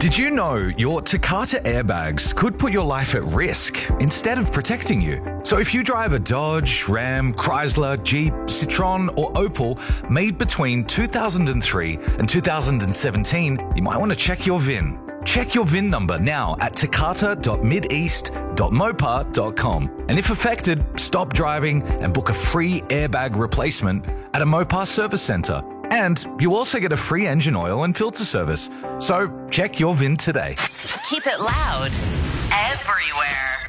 Did you know your Takata airbags could put your life at risk instead of protecting you? So if you drive a Dodge, Ram, Chrysler, Jeep, Citroën or Opel made between 2003 and 2017, you might want to check your VIN. Check your VIN number now at takata.mideast.mopar.com. And if affected, stop driving and book a free airbag replacement at a Mopar service center. And you also get a free engine oil and filter service. So check your VIN today. Keep it loud everywhere.